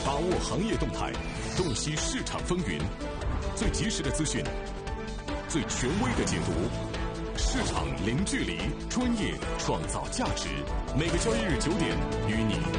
把握行业动态，洞悉市场风云，最及时的资讯，最权威的解读。市场零距离，专业创造价值。每个交易日9点，与你